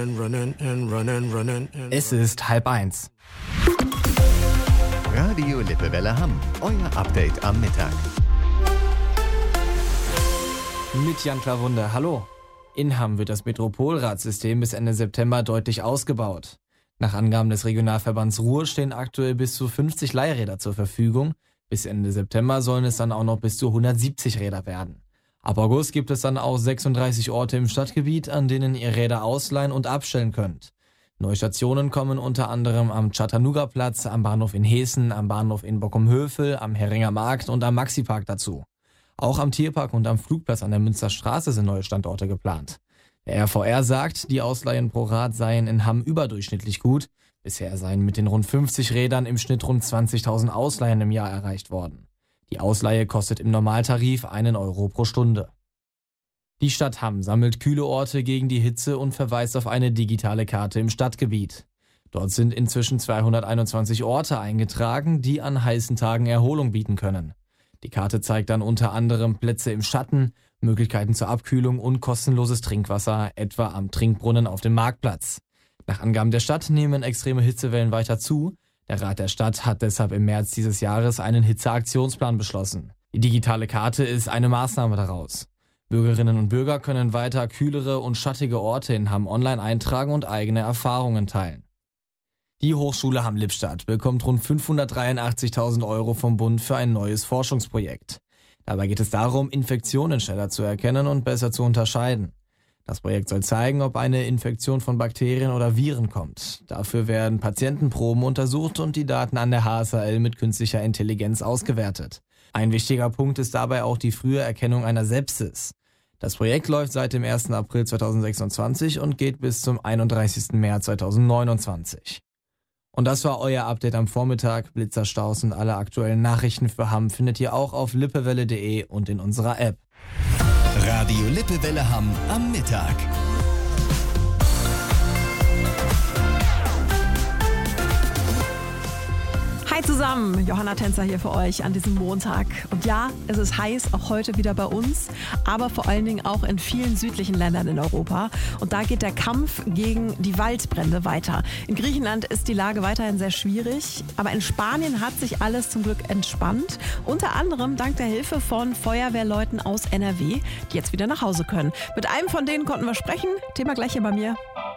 Es ist 12:30. Radio Lippewelle Hamm, euer Update am Mittag. Mit Jan Klawunde, hallo. In Hamm wird das Metropolradsystem bis Ende September deutlich ausgebaut. Nach Angaben des Regionalverbands Ruhr stehen aktuell bis zu 50 Leihräder zur Verfügung. Bis Ende September sollen es dann auch noch bis zu 170 Räder werden. Ab August gibt es dann auch 36 Orte im Stadtgebiet, an denen ihr Räder ausleihen und abstellen könnt. Neue Stationen kommen unter anderem am Chattanooga-Platz, am Bahnhof in Heeßen, am Bahnhof in Bockum-Hövel, am Heringer Markt und am Maxi-Park dazu. Auch am Tierpark und am Flugplatz an der Münsterstraße sind neue Standorte geplant. Der RVR sagt, die Ausleihen pro Rad seien in Hamm überdurchschnittlich gut. Bisher seien mit den rund 50 Rädern im Schnitt rund 20.000 Ausleihen im Jahr erreicht worden. Die Ausleihe kostet im Normaltarif 1 Euro pro Stunde. Die Stadt Hamm sammelt kühle Orte gegen die Hitze und verweist auf eine digitale Karte im Stadtgebiet. Dort sind inzwischen 221 Orte eingetragen, die an heißen Tagen Erholung bieten können. Die Karte zeigt dann unter anderem Plätze im Schatten, Möglichkeiten zur Abkühlung und kostenloses Trinkwasser, etwa am Trinkbrunnen auf dem Marktplatz. Nach Angaben der Stadt nehmen extreme Hitzewellen weiter zu. Der Rat der Stadt hat deshalb im März dieses Jahres einen Hitzeaktionsplan beschlossen. Die digitale Karte ist eine Maßnahme daraus. Bürgerinnen und Bürger können weiter kühlere und schattige Orte in Hamm online eintragen und eigene Erfahrungen teilen. Die Hochschule Hamm-Lippstadt bekommt rund 583.000 Euro vom Bund für ein neues Forschungsprojekt. Dabei geht es darum, Infektionen schneller zu erkennen und besser zu unterscheiden. Das Projekt soll zeigen, ob eine Infektion von Bakterien oder Viren kommt. Dafür werden Patientenproben untersucht und die Daten an der HSAL mit künstlicher Intelligenz ausgewertet. Ein wichtiger Punkt ist dabei auch die frühe Erkennung einer Sepsis. Das Projekt läuft seit dem 1. April 2026 und geht bis zum 31. März 2029. Und das war euer Update am Vormittag. Blitzerstaus und alle aktuellen Nachrichten für Hamm findet ihr auch auf lippewelle.de und in unserer App. Radio Lippewelle Hamm am Mittag. Hi zusammen, Johanna Tänzer hier für euch an diesem Montag. Und ja, es ist heiß, auch heute wieder bei uns, aber vor allen Dingen auch in vielen südlichen Ländern in Europa. Und da geht der Kampf gegen die Waldbrände weiter. In Griechenland ist die Lage weiterhin sehr schwierig, aber in Spanien hat sich alles zum Glück entspannt. Unter anderem dank der Hilfe von Feuerwehrleuten aus NRW, die jetzt wieder nach Hause können. Mit einem von denen konnten wir sprechen. Thema gleich hier bei mir.